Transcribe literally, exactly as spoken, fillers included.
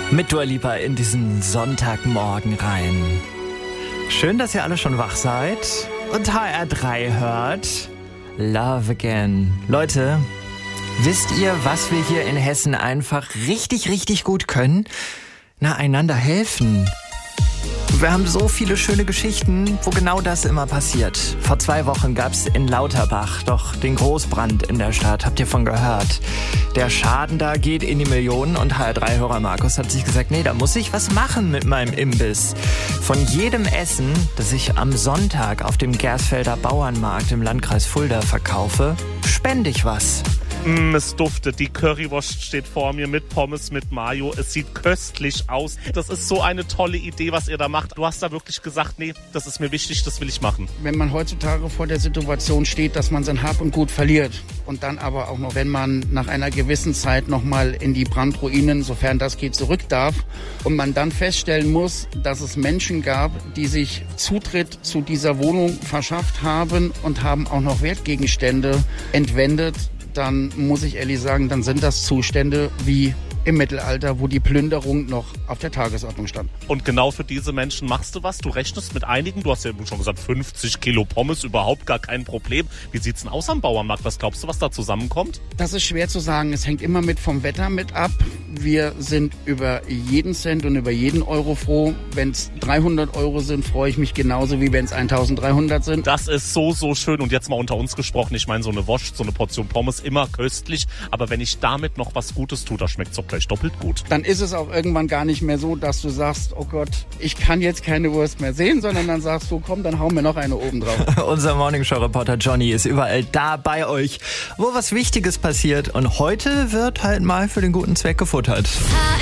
Mit Dua Lipa in diesen Sonntagmorgen rein. Schön, dass ihr alle schon wach seid und H R drei hört. Love Again. Leute, wisst ihr, was wir hier in Hessen einfach richtig, richtig gut können? Na, einander helfen. Wir haben so viele schöne Geschichten, wo genau das immer passiert. Vor zwei Wochen gab's in Lauterbach doch den Großbrand in der Stadt. Habt ihr von gehört? Der Schaden da geht in die Millionen und H R drei Hörer Markus hat sich gesagt, nee, da muss ich was machen mit meinem Imbiss. Von jedem Essen, das ich am Sonntag auf dem Gersfelder Bauernmarkt im Landkreis Fulda verkaufe, spende ich was. Mm, es duftet, die Currywurst steht vor mir mit Pommes, mit Mayo. Es sieht köstlich aus. Das ist so eine tolle Idee, was ihr da macht. Du hast da wirklich gesagt, nee, das ist mir wichtig, das will ich machen. Wenn man heutzutage vor der Situation steht, dass man sein Hab und Gut verliert und dann aber auch noch, wenn man nach einer gewissen Zeit nochmal in die Brandruinen, sofern das geht, zurück darf und man dann feststellen muss, dass es Menschen gab, die sich Zutritt zu dieser Wohnung verschafft haben und haben auch noch Wertgegenstände entwendet, dann muss ich ehrlich sagen, dann sind das Zustände wie im Mittelalter, wo die Plünderung noch auf der Tagesordnung stand. Und genau für diese Menschen machst du was? Du rechnest mit einigen, du hast ja eben schon gesagt, fünfzig Kilo Pommes, überhaupt gar kein Problem. Wie sieht's denn aus am Bauernmarkt? Was glaubst du, was da zusammenkommt? Das ist schwer zu sagen. Es hängt immer mit vom Wetter mit ab. Wir sind über jeden Cent und über jeden Euro froh. Wenn es dreihundert Euro sind, freue ich mich genauso, wie wenn es eintausenddreihundert sind. Das ist so, so schön. Und jetzt mal unter uns gesprochen, ich meine, so eine Wurst, so eine Portion Pommes, immer köstlich. Aber wenn ich damit noch was Gutes tue, das schmeckt doch gleich doppelt gut. Dann ist es auch irgendwann gar nicht mehr so, dass du sagst, oh Gott, ich kann jetzt keine Wurst mehr sehen, sondern dann sagst du, komm, dann hauen wir noch eine oben drauf. Unser Morningshow-Reporter Johnny ist überall da bei euch, wo was Wichtiges passiert. Und heute wird halt mal für den guten Zweck gefuttert.